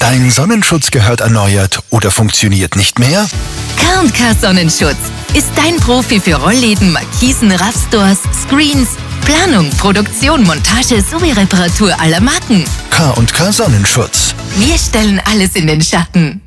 Dein Sonnenschutz gehört erneuert oder funktioniert nicht mehr? K&K Sonnenschutz ist dein Profi für Rollläden, Markisen, Raffstores, Screens, Planung, Produktion, Montage sowie Reparatur aller Marken. K&K Sonnenschutz. Wir stellen alles in den Schatten.